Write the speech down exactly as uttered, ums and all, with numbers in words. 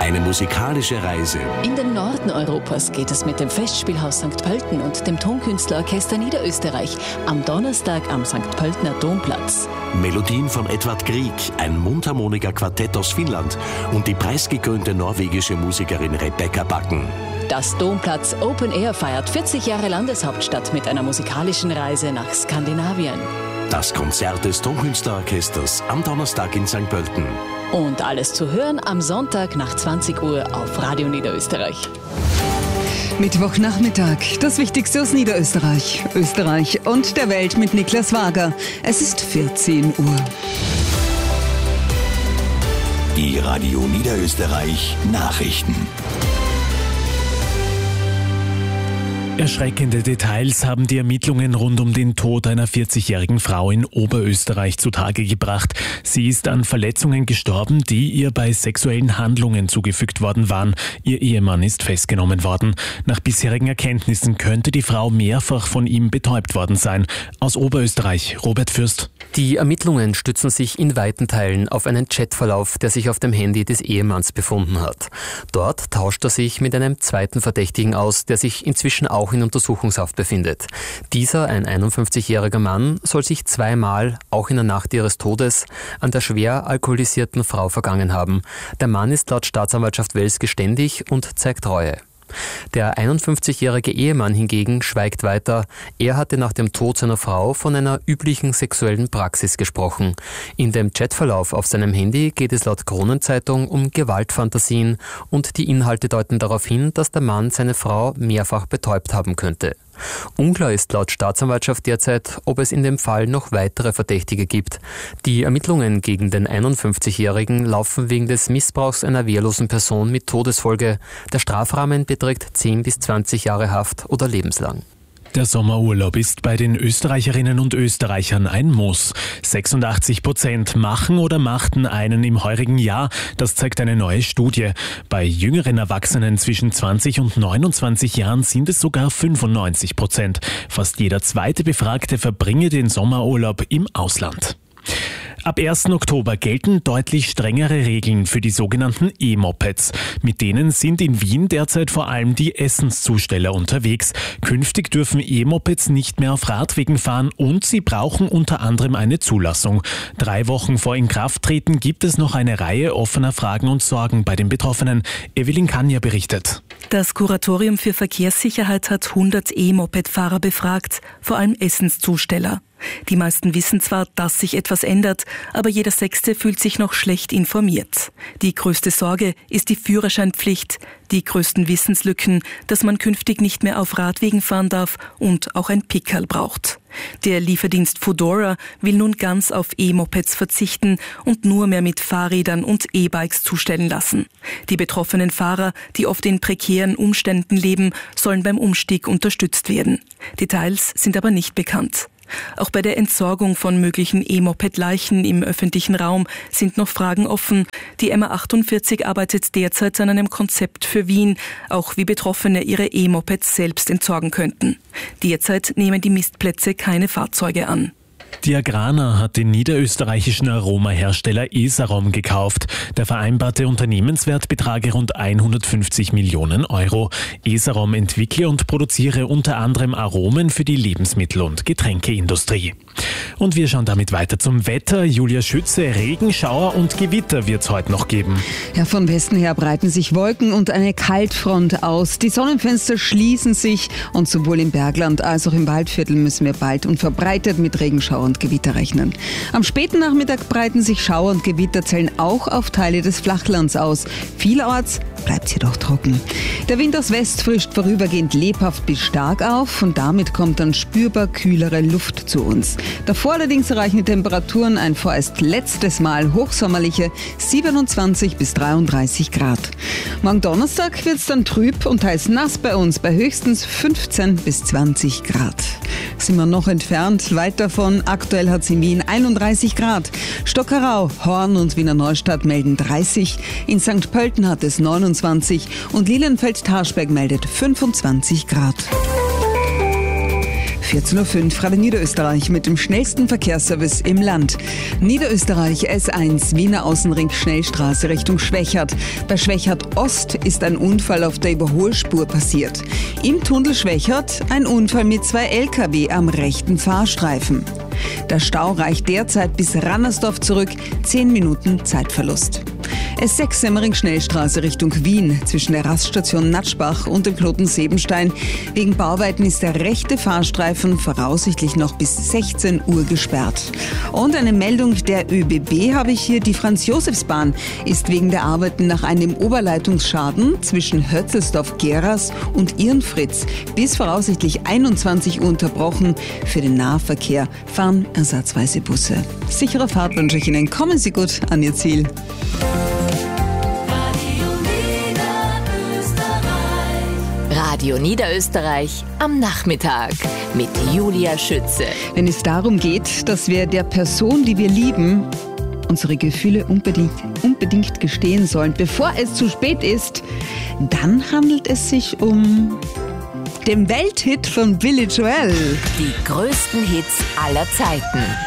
Eine musikalische Reise. In den Norden Europas geht es mit dem Festspielhaus Sankt Pölten und dem Tonkünstlerorchester Niederösterreich am Donnerstag am Sankt Pöltener Domplatz. Melodien von Edvard Grieg, ein Mundharmonika-Quartett aus Finnland und die preisgekrönte norwegische Musikerin Rebecca Backen. Das Domplatz Open Air feiert vierzig Jahre Landeshauptstadt mit einer musikalischen Reise nach Skandinavien. Das Konzert des Tonkünstlerorchesters am Donnerstag in Sankt Pölten. Und alles zu hören am Sonntag nach zwanzig Uhr auf Radio Niederösterreich. Mittwochnachmittag, das Wichtigste aus Niederösterreich, Österreich und der Welt mit Niklas Wager. Es ist vierzehn Uhr. Die Radio Niederösterreich Nachrichten. Erschreckende Details haben die Ermittlungen rund um den Tod einer vierzigjährigen Frau in Oberösterreich zutage gebracht. Sie ist an Verletzungen gestorben, die ihr bei sexuellen Handlungen zugefügt worden waren. Ihr Ehemann ist festgenommen worden. Nach bisherigen Erkenntnissen könnte die Frau mehrfach von ihm betäubt worden sein. Aus Oberösterreich, Robert Fürst. Die Ermittlungen stützen sich in weiten Teilen auf einen Chatverlauf, der sich auf dem Handy des Ehemanns befunden hat. Dort tauscht er sich mit einem zweiten Verdächtigen aus, der sich inzwischen auch in Untersuchungshaft befindet. Dieser, ein einundfünfzigjähriger Mann, soll sich zweimal, auch in der Nacht ihres Todes, an der schwer alkoholisierten Frau vergangen haben. Der Mann ist laut Staatsanwaltschaft Wels geständig und zeigt Reue. Der einundfünfzigjährige Ehemann hingegen schweigt weiter. Er hatte nach dem Tod seiner Frau von einer üblichen sexuellen Praxis gesprochen. In dem Chatverlauf auf seinem Handy geht es laut Kronenzeitung um Gewaltfantasien und die Inhalte deuten darauf hin, dass der Mann seine Frau mehrfach betäubt haben könnte. Unklar ist laut Staatsanwaltschaft derzeit, ob es in dem Fall noch weitere Verdächtige gibt. Die Ermittlungen gegen den einundfünfzigjährigen laufen wegen des Missbrauchs einer wehrlosen Person mit Todesfolge. Der Strafrahmen beträgt zehn bis zwanzig Jahre Haft oder lebenslang. Der Sommerurlaub ist bei den Österreicherinnen und Österreichern ein Muss. sechsundachtzig Prozent machen oder machten einen im heurigen Jahr. Das zeigt eine neue Studie. Bei jüngeren Erwachsenen zwischen zwanzig und neunundzwanzig Jahren sind es sogar fünfundneunzig Prozent. Fast jeder zweite Befragte verbringe den Sommerurlaub im Ausland. Ab ersten Oktober gelten deutlich strengere Regeln für die sogenannten E-Mopeds. Mit denen sind in Wien derzeit vor allem die Essenszusteller unterwegs. Künftig dürfen E-Mopeds nicht mehr auf Radwegen fahren und sie brauchen unter anderem eine Zulassung. Drei Wochen vor Inkrafttreten gibt es noch eine Reihe offener Fragen und Sorgen bei den Betroffenen. Evelyn Kanja berichtet. Das Kuratorium für Verkehrssicherheit hat hundert E-Moped-Fahrer befragt, vor allem Essenszusteller. Die meisten wissen zwar, dass sich etwas ändert, aber jeder Sechste fühlt sich noch schlecht informiert. Die größte Sorge ist die Führerscheinpflicht, die größten Wissenslücken, dass man künftig nicht mehr auf Radwegen fahren darf und auch ein Pickerl braucht. Der Lieferdienst Foodora will nun ganz auf E-Mopeds verzichten und nur mehr mit Fahrrädern und E-Bikes zustellen lassen. Die betroffenen Fahrer, die oft in prekären Umständen leben, sollen beim Umstieg unterstützt werden. Details sind aber nicht bekannt. Auch bei der Entsorgung von möglichen E-Moped-Leichen im öffentlichen Raum sind noch Fragen offen. Die M A achtundvierzig arbeitet derzeit an einem Konzept für Wien, auch wie Betroffene ihre E-Mopeds selbst entsorgen könnten. Derzeit nehmen die Mistplätze keine Fahrzeuge an. Die Agrana hat den niederösterreichischen Aromahersteller Esarom gekauft. Der vereinbarte Unternehmenswert betrage rund hundertfünfzig Millionen Euro. Esarom entwickle und produziere unter anderem Aromen für die Lebensmittel- und Getränkeindustrie. Und wir schauen damit weiter zum Wetter. Julia Schütze, Regen, Schauer und Gewitter wird es heute noch geben. Ja, von Westen her breiten sich Wolken und eine Kaltfront aus. Die Sonnenfenster schließen sich und sowohl im Bergland als auch im Waldviertel müssen wir bald und verbreitet mit Regenschauer und Gewitter rechnen. Am späten Nachmittag breiten sich Schauer und Gewitterzellen auch auf Teile des Flachlands aus. Vielerorts bleibt es jedoch trocken. Der Wind aus West frischt vorübergehend lebhaft bis stark auf und damit kommt dann spürbar kühlere Luft zu uns. Davor allerdings erreichen die Temperaturen ein vorerst letztes Mal hochsommerliche siebenundzwanzig bis dreiunddreißig Grad. Morgen Donnerstag wird es dann trüb und teils nass bei uns bei höchstens fünfzehn bis zwanzig Grad. Sind wir noch entfernt, weit davon. Aktuell hat es in Wien einunddreißig Grad. Stockerau, Horn und Wiener Neustadt melden dreißig. In Sankt Pölten hat es neunundzwanzig und Lilienfeld-Tarschberg meldet fünfundzwanzig Grad. vierzehn Uhr fünf, Radio Niederösterreich mit dem schnellsten Verkehrsservice im Land. Niederösterreich S eins, Wiener Außenring Schnellstraße Richtung Schwächert. Bei Schwächert Ost ist ein Unfall auf der Überholspur passiert. Im Tunnel Schwächert ein Unfall mit zwei L K W am rechten Fahrstreifen. Der Stau reicht derzeit bis Rannersdorf zurück, zehn Minuten Zeitverlust. S sechs Semmering Schnellstraße Richtung Wien zwischen der Raststation Natschbach und dem Knoten Sebenstein. Wegen Bauarbeiten ist der rechte Fahrstreifen voraussichtlich noch bis sechzehn Uhr gesperrt. Und eine Meldung der Ö B B habe ich hier. Die Franz-Josefs-Bahn ist wegen der Arbeiten nach einem Oberleitungsschaden zwischen Hötzelsdorf-Geras und Irnfritz bis voraussichtlich einundzwanzig Uhr unterbrochen. Für den Nahverkehr fahren ersatzweise Busse. Sichere Fahrt wünsche ich Ihnen. Kommen Sie gut an Ihr Ziel. Radio Niederösterreich am Nachmittag mit Julia Schütze. Wenn es darum geht, dass wir der Person, die wir lieben, unsere Gefühle unbedingt, unbedingt gestehen sollen, bevor es zu spät ist, dann handelt es sich um den Welthit von Billy Joel. Die größten Hits aller Zeiten.